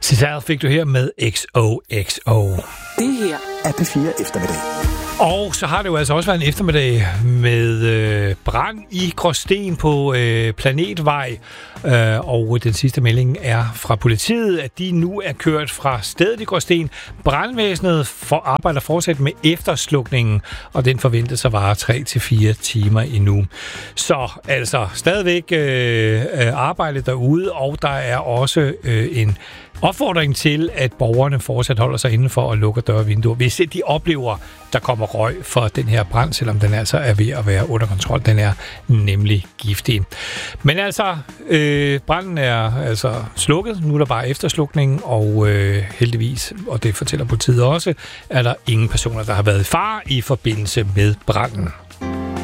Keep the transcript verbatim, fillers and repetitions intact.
Cesar fik du her med X O X O. Det her er P fire Eftermiddag. Og så har det jo altså også været en eftermiddag med øh, brand i Gråsten på øh, Planetvej. Øh, og den sidste melding er fra politiet, at de nu er kørt fra stedet i Gråsten. Brandvæsenet for arbejder fortsat med efterslukningen, og den forventes at vare tre til fire timer endnu. Så altså stadigvæk øh, arbejde derude, og der er også øh, en opfordring til, at borgerne fortsat holder sig indenfor og lukker døre og vinduer, hvis de oplever, der kommer røg for den her brand, selvom den altså er ved at være under kontrol. Den er nemlig giftig. Men altså, øh, branden er altså slukket. Nu er der bare efterslukning, og øh, heldigvis, og det fortæller politiet også, er der ingen personer, der har været i fare i forbindelse med branden.